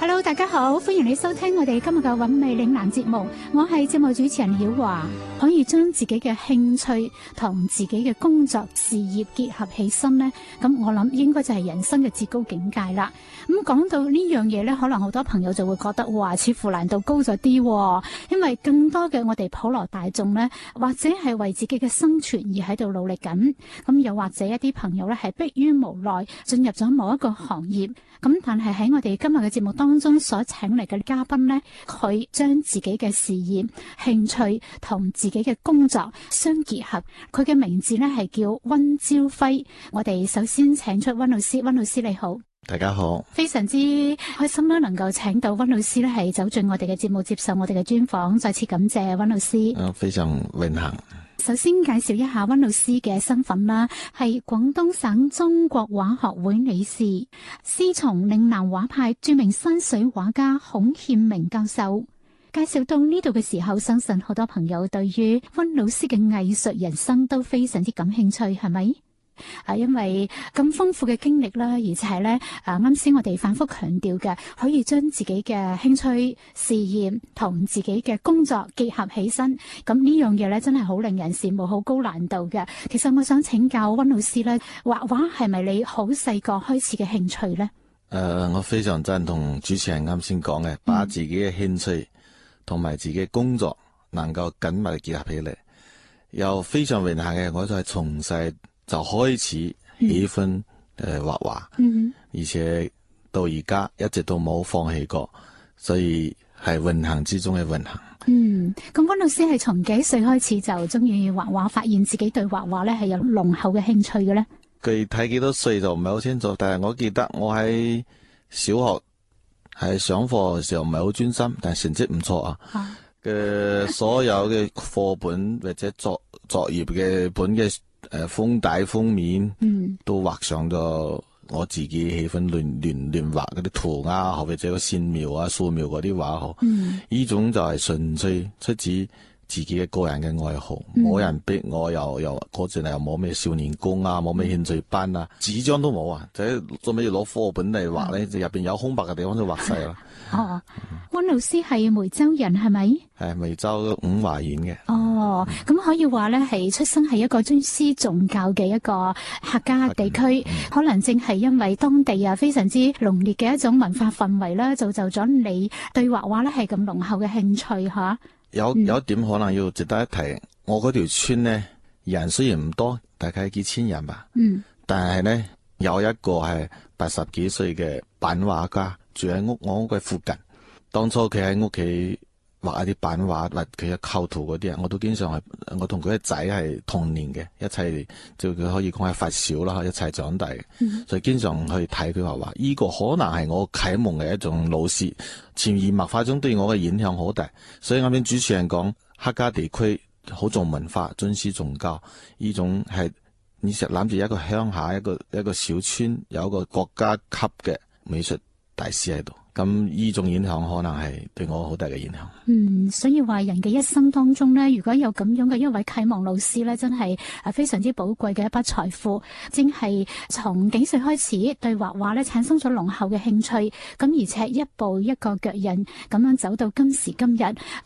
Hello， 大家好，歡迎你收聽我哋今日嘅韻味嶺南節目。我係節目主持人曉華。可以將自己嘅興趣同自己嘅工作事業結合起身呢，咁我諗應該就係人生嘅至高境界啦。咁講到呢樣嘢呢，可能好多朋友就會覺得哇，似乎難度高咗啲，因為更多嘅我哋普羅大眾呢，或者係為自己嘅生存而喺度努力緊，咁又或者一啲朋友呢係迫於無奈進入咗某一個行業，咁但係喺我哋今日嘅節目當中所請嚟嘅嘉賓呢，佢將自己嘅事業、興趣同自己嘅工作相結合，佢嘅名字呢係叫溫朝輝。我哋首先請出溫老師，溫老師你好。 大家好， 非常之開心啦，能夠請到溫老師呢係走進我哋嘅節目，接受我哋嘅專訪，再次感謝溫老師。 非常榮幸。 首先介紹一下溫老師嘅身份啦，係廣東省中國畫學會理事，師從嶺南畫派著名山水畫家孔憲明教授。介紹到呢度嘅時候，相信好多朋友對於溫老師嘅藝術人生都非常之感興趣，係咪？因為咁豐富嘅經歷啦，而且係咧啱先我哋反覆強調嘅，可以將自己嘅興趣、事業同自己嘅工作結合起身，咁呢樣嘢咧真係好令人羨慕，好高難度嘅。其實我想請教溫老師咧，畫畫係咪你好細個開始嘅興趣咧？ 我非常贊同主持人啱先講嘅，把自己嘅興趣同埋自己嘅工作能夠緊密結合起嚟，又非常榮幸嘅，我就係從細就開始喜歡畫畫，而且到而家一直都冇放棄過，所以係榮幸之中嘅榮幸。 咁溫老師係從幾歲開始就中意畫畫，發現自己對畫畫咧係有濃厚嘅興趣嘅咧？ 具體幾多歲就唔係好清楚，但係我記得我喺小學係上課嘅時候唔係好專心，但係成績唔錯啊。嘅所有嘅課本或者作業嘅本嘅封底封面，都畫上咗我自己喜歡亂畫嗰啲塗鴉，或者個線描啊、素描嗰啲畫。呢種就係純粹出自自己嘅個人嘅愛好，冇人逼我，又嗰陣又冇咩少年宮啊，冇咩興趣班啊，紙張都冇啊，就係做咩要攞課本嚟畫咧？就入邊有空白嘅地方就畫晒啦。 溫老師係梅州人係咪？係梅州五華縣嘅。 咁可以話咧係出生係一個尊師重教嘅一個客家地區，可能正係因為當地非常之濃烈嘅一種文化氛圍啦，造就咗你對畫畫咧係咁濃厚嘅興趣吓。有一點可能要值得一提，我嗰條村呢，人雖然唔多，大概幾千人吧，但係呢，有一個係80幾歲嘅版畫家住喺我屋嘅附近。當初佢喺屋企畫一啲版畫，或佢嘅構圖嗰啲啊，我都經常係我同佢嘅仔係同年嘅，一齊就佢可以講係發小啦，一齊長大嘅，所以經常去睇佢畫畫。呢個可能係我啟蒙嘅一種老師，潛移默化中對我嘅影響好大。所以啱先主持人講客家地區好重文化，尊師重教，呢種係你實諗住一個鄉下一個小村，有一個國家級嘅美術大師喺度。咁呢種影響可能係對我好大嘅影響。 所以話人嘅一生當中呢，如果有咁樣嘅一位啟蒙老師呢，真係非常之寶貴嘅一筆財富。正係從幾歲開始對畫畫呢產生咗濃厚嘅興趣，咁而且一步一個腳印咁樣走到今時今日。